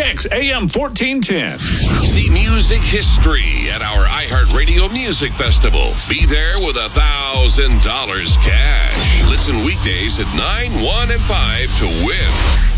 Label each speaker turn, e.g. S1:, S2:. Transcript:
S1: Kicks AM 1410.
S2: See music history at our iHeartRadio Music Festival. Be there with $1,000 cash. Listen weekdays at 9, 1, and 5 to win.